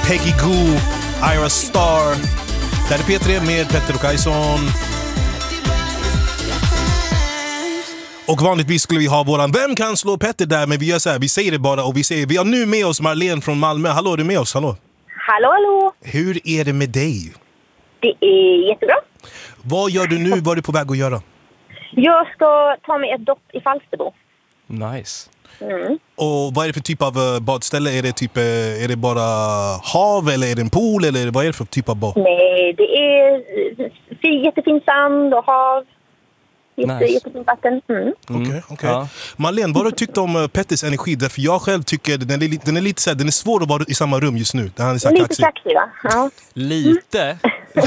Peggy Goo, Ira Star. Där är P3 med Petter och Kajson. Och vanligtvis skulle vi ha våran Vem kan slå Petter där, men vi gör så här, vi säger det bara och vi säger vi har nu med oss Marlene från Malmö. Hallå, är du med oss? Hallå. Hallå. Hur är det med dig? Det är jättebra. Vad gör du nu? Vad är du på väg att göra? Jag ska ta mig ett dopp i Falsterbo. Nice. Och vad är det för typ av badställe? Är det bara hav eller är det en pool eller vad är det för typ av bad? Nej, det är jättefin sand och hav. Jättefint vatten. Okej. Ja. Marlene, vad har du tyckt om Petters energi? Därför jag själv tycker den är lite så här, den är svår att vara i samma rum just nu. Han är så lite kaxig, va? Ja. Lite?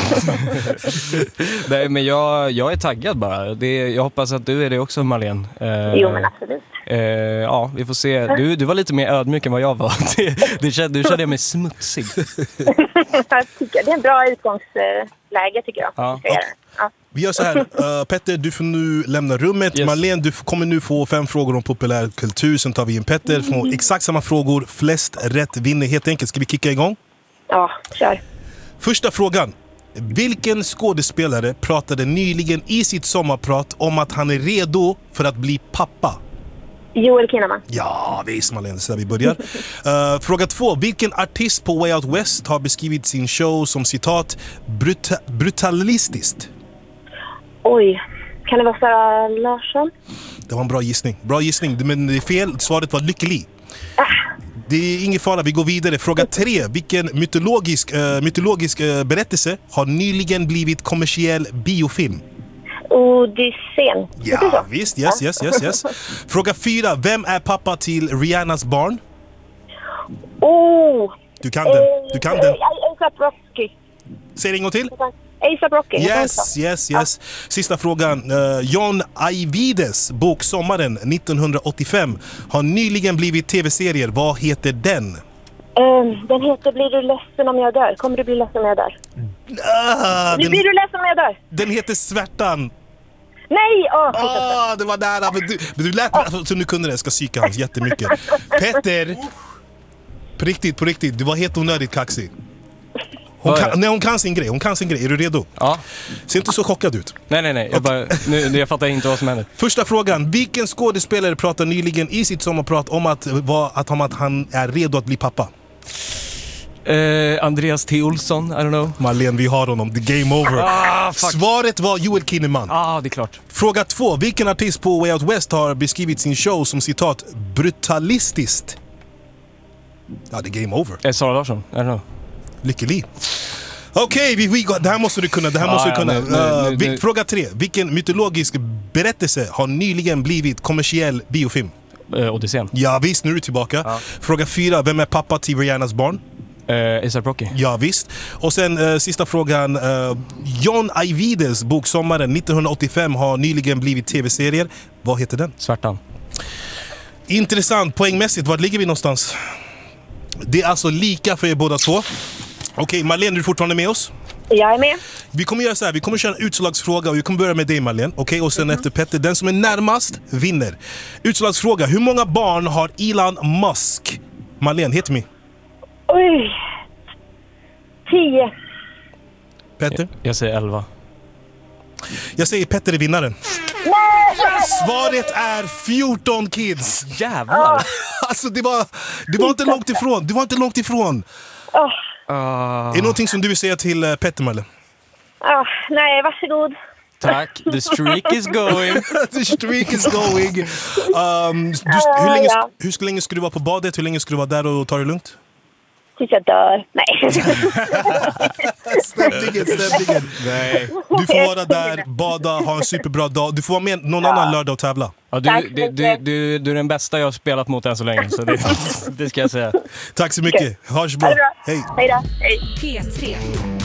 Nej, men jag är taggad bara. Jag hoppas att du är det också, Marlene. Jo, men absolut. Ja, vi får se. Du var lite mer ödmjuk än vad jag var. Du kände jag mig smutsig. Jag tycker det är en bra utgångsläge, tycker jag. Ja. Ja. Vi gör så här, Petter, du får nu lämna rummet. Yes. Marlene, du kommer nu få 5 frågor om populärkultur. Sen tar vi in Petter. Får exakt samma frågor. Flest rätt vinner helt enkelt. Ska vi kicka igång? Ja, kör. Första frågan. Vilken skådespelare pratade nyligen i sitt sommarprat om att han är redo för att bli pappa? Joel Kinnaman. Ja, visst Marlene, så där vi börjar. Fråga 2. Vilken artist på Way Out West har beskrivit sin show som citat brutalistiskt? Oj, kan det vara Sara Larsson? Det var en bra gissning, men det är fel. Svaret var Lykkeli. Det är ingen fara, vi går vidare. Fråga 3. Vilken mytologisk berättelse har nyligen blivit kommersiell biofilm? Odysseen. Ja, visst. Yes. Fråga 4. Vem är pappa till Rihannas barn? Du kan den. A$AP Rocky. Säg det en gång till. A$AP Rocky. Yes. Sista frågan. John Ajvides bok Sommaren 1985 har nyligen blivit tv-serier. Vad heter den? Den heter Blir du ledsen om jag dör? Kommer du bli ledsen om jag dör? Blir du ledsen om jag dör? Den heter Svärtan. Nej! Det var där. Men du lät så nu kunde det. Jag ska psyka hans jättemycket. Petter, på riktigt. Du var helt onödigt kaxig. Hon kan sin grej. Är du redo? Ja. Ser inte så chockad ut. Nej. Jag fattar inte vad som händer. Första frågan. Vilken skådespelare pratade nyligen i sitt sommarprat om att han är redo att bli pappa? Andreas T. Olsson, I don't know. Marlene, vi har honom. The game over. Svaret var Joel Kinnaman. Det är klart. Fråga 2. Vilken artist på Way Out West har beskrivit sin show som citat brutalistiskt? Ja, det är game over. Sara Larsson, I don't know. Lykkeli. Okej, det här måste du kunna. Fråga 3. Vilken mytologisk berättelse har nyligen blivit kommersiell biofilm? Odysseen. Ja, visst, nu är du tillbaka. Fråga 4. Vem är pappa till Rihannas barn? A$AP Rocky. Ja, visst. Och sen sista frågan. John Ajvides bok Sommaren 1985 har nyligen blivit tv-serier. Vad heter den? Svärtan. Intressant. Poängmässigt, var ligger vi någonstans? Det är alltså lika för er båda två. Okej, Marlene, är du fortfarande med oss? Jag är med. Vi kommer göra så här, vi kommer köra en utslagsfråga och vi kommer börja med dig, Marlene. Okej, och sen efter Petter, den som är närmast vinner. Utslagsfråga, hur många barn har Elon Musk? Marlene, hit me. Oj. 10. Petter? Jag säger 11. Jag säger Petter är vinnaren. Nej! Svaret är 14 kids. Jävlar. Alltså det var inte långt ifrån. Är det någonting som du vill säga till Petter, Marlene? Nej, varsågod. Tack, the streak is going. The streak is going. Hur länge ska du vara på badet? Hur länge ska du vara där och ta det lugnt? Tills jag dör. Nej. Stämningen. Nej. Du får vara där, bada, ha en superbra dag. Du får vara med någon annan lördag och tävla. Ja, du är den bästa jag har spelat mot än så länge, så det ska jag säga. Tack så mycket. Ha det bra. Hej då. Hej. Hej. P3.